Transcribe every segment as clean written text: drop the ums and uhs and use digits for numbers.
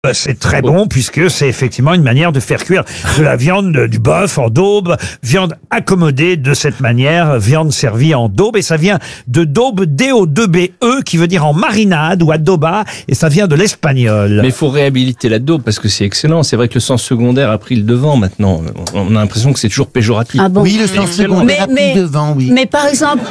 C'est très bon puisque c'est effectivement une manière de faire cuire de la viande, du bœuf en daube, viande accommodée de cette manière, viande servie en daube, et ça vient de daube D-O-2-B-E qui veut dire en marinade ou adoba, et ça vient de l'espagnol. Mais il faut réhabiliter la daube parce que c'est excellent. C'est vrai que le sens secondaire a pris le devant maintenant. On a l'impression que c'est toujours péjoratif. Ah bon? Oui, le sens secondaire a pris devant, oui. Mais par exemple,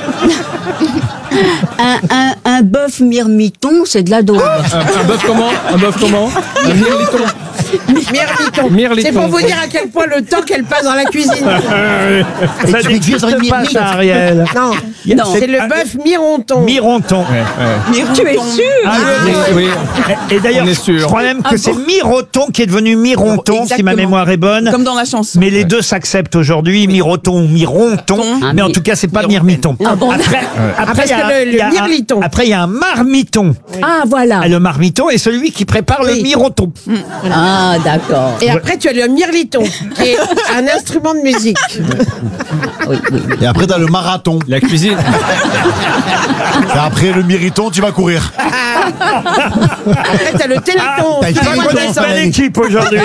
un bœuf mirmiton, c'est de la daube. Un bœuf comment? Un bœuf comment? Un mirliton. Mirliton. C'est pour vous dire à quel point le temps qu'elle passe dans la cuisine. Ça tu veux n'existe cuire une pas, mirmite. ça, Ariel. Non, c'est le bœuf mironton. Mironton. Tu es sûr? Ah, Oui. Et d'ailleurs, On est sûr. je crois même que c'est Miroton qui est devenu Mironton, si ma Exactement. mémoire est bonne. Comme dans la chanson. Mais les deux s'acceptent aujourd'hui, Miroton ou Mironton. Mais en tout cas, c'est pas Mirmiton. Ah bon? Après, parce que le mirliton. Après, il y a un marmiton. Ah, voilà. Ah, le marmiton est celui qui prépare le Oui. miroton. Ah, d'accord. Et après, tu as le mirliton, qui est un instrument de musique. Et après, t'as le marathon. La cuisine. Et après le miriton, tu vas courir. Après, tu as le téléthon. t'as qui pas est de renaissant. Belle équipe aujourd'hui.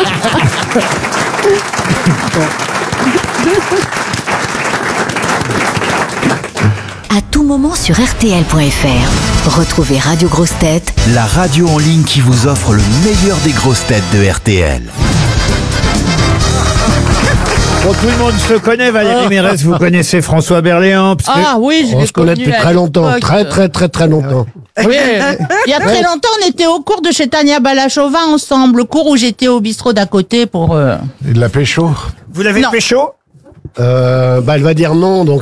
À tout moment sur RTL.fr. Retrouvez Radio Grosses Têtes La radio en ligne qui vous offre le meilleur des grosses têtes de RTL. Bon, tout le monde se connaît, Valérie Mérès, vous connaissez François Berléand. Parce que... Ah oui, je On l'ai se connaît connu depuis à très longtemps, l'époque. très longtemps. Oui, il y a très longtemps, on était au cours de chez Tania Balachova ensemble, le cours où j'étais au bistrot d'à côté pour... Et de la pécho. Vous l'avez Non. pécho? Elle va dire non, donc...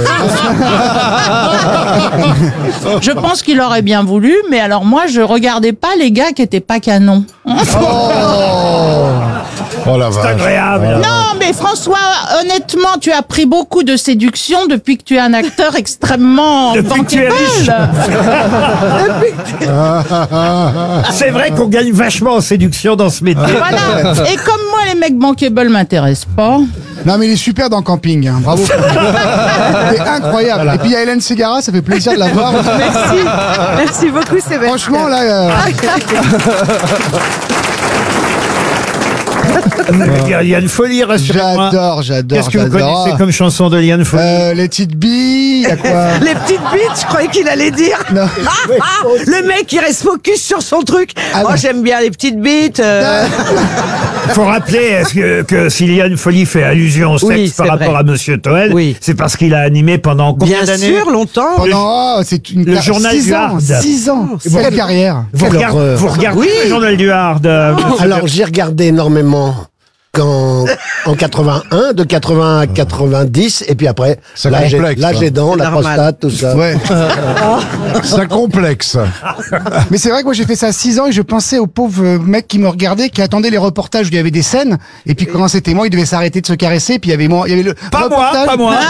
Je pense qu'il aurait bien voulu, mais alors moi, je regardais pas les gars qui étaient pas canons. Oh la C'est vache. agréable. Non, mais François, honnêtement, tu as pris beaucoup de séduction depuis que tu es un acteur extrêmement Depuis que tu es riche. bankable. C'est vrai qu'on gagne vachement en séduction dans ce métier. Voilà. Et comme moi, les mecs bankable m'intéressent pas. Non mais il est super dans Camping, hein. Bravo. C'est incroyable. Et puis il y a Hélène Ségara, ça fait plaisir de la voir. Merci beaucoup, Sébastien. Franchement là, Il y a une folie, rassurez-moi. j'adore. Qu'est-ce que vous connaissez comme chanson de Liane Folie? Les petites billes, il y a quoi? Les petites bites, je croyais qu'il allait dire. Non. Le mec, il reste focus sur son truc. Ah Moi, non. j'aime bien les petites bites. Il faut rappeler que si Liane Folie fait allusion au sexe Oui, par c'est rapport vrai. à Monsieur Toen, Oui. c'est parce qu'il a animé pendant combien Bien d'années? sûr, longtemps. Pendant, c'est une Le journal 6 du ans, Hard. 6 ans. Quelle carrière. Vous regardez, Oui. le journal du Hard. Alors j'ai regardé énormément en 81, de 80 à 90, et puis après, Ça l'âge complexe, ça. aidant, la normal. prostate, tout ça. Ouais. Ça complexe. Mais c'est vrai que moi j'ai fait ça à 6 ans et je pensais au pauvre mec qui me regardait, qui attendait les reportages où il y avait des scènes, et puis quand c'était moi, il devait s'arrêter de se caresser, puis il y avait le Pas moi, reportage. pas moi.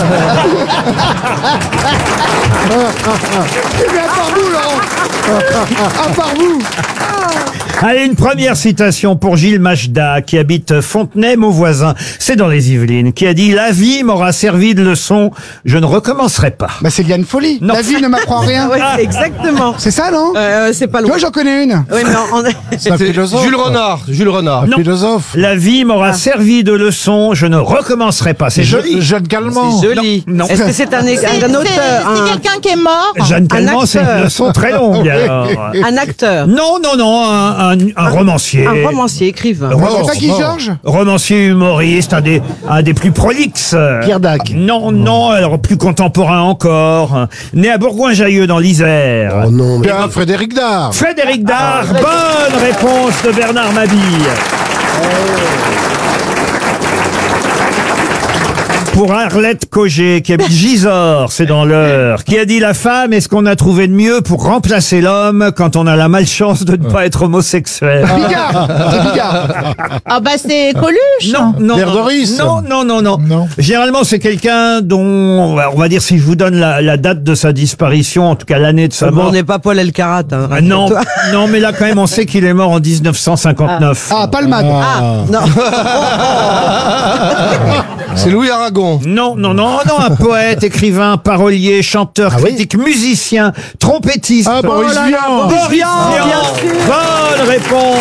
Mais à part vous, Laurent. À part vous. Allez, une première citation pour Gilles Machda, qui habite Fontenay, Mauvoisin. C'est dans les Yvelines, qui a dit « La vie m'aura servi de leçon, je ne recommencerai pas. Bah c'est Liane Folie. Non. La vie ne m'apprend rien. Ouais, exactement. C'est ça, non? C'est pas Tu loin. vois, j'en connais une. Oui, mais C'est un philosophe. Jules Renard. Un Non. philosophe. La vie m'aura servi de leçon, je ne recommencerai pas. » C'est joli. Jeanne Calment. c'est joli. Non. Est-ce que c'est un auteur, C'est quelqu'un qui est mort. Jeanne Calment, c'est une acteur. leçon très longue, alors. un acteur, Non, un romancier. un romancier, écrivain? C'est pas qui, Georges? Romancier humoriste, un des plus prolixes. Pierre Dac. Non, alors plus contemporain encore. Né à Bourgoin-Jallieu dans l'Isère. Oh non, mais... Bien, Frédéric Dard. Frédéric Dard, bonne réponse de Bernard Mabille. Pour Arlette Cogé, qui habite Gisors, c'est dans l'Eure, qui a dit « La femme, est-ce qu'on a trouvé de mieux pour remplacer l'homme quand on a la malchance de ne pas être homosexuel ?» Bigard. C'est Bigard. Ah bah c'est Coluche. Non. Pierre Doris. Non. Généralement, c'est quelqu'un dont, on va dire, si je vous donne la date de sa disparition, en tout cas l'année de sa Bon, mort. on n'est pas Paul Elkarat. Hein, Ah, non, rassure-toi. non, mais là, quand même, on sait qu'il est mort en 1959. Ah, Palmade. Non. C'est Louis Aragon. Non, un poète, écrivain, parolier, chanteur, critique, musicien, trompettiste. Ah, Boris Vian. Boris Vian. bien sûr. Bonne réponse